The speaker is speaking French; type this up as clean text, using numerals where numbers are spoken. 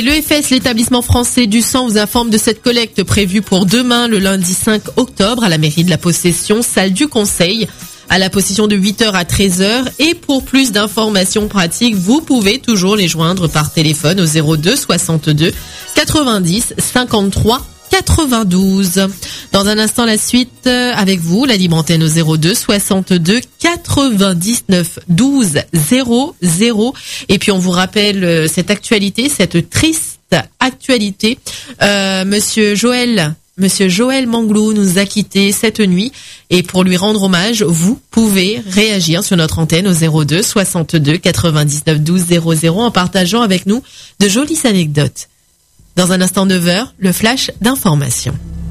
l'EFS, l'établissement français du sang, vous informe de cette collecte prévue pour demain, le lundi 5 octobre, à la mairie de la Possession, salle du Conseil, à la Possession de 8h à 13h. Et pour plus d'informations pratiques, vous pouvez toujours les joindre par téléphone au 02 62 90 53 92. Dans un instant, la suite avec vous, la libre antenne au 02 62 99 12 00. Et puis on vous rappelle cette actualité, cette triste actualité. Monsieur Joël Manglou nous a quittés cette nuit, et pour lui rendre hommage, vous pouvez réagir sur notre antenne au 02 62 99 12 00 en partageant avec nous de jolies anecdotes. Dans un instant 9h, le flash d'information.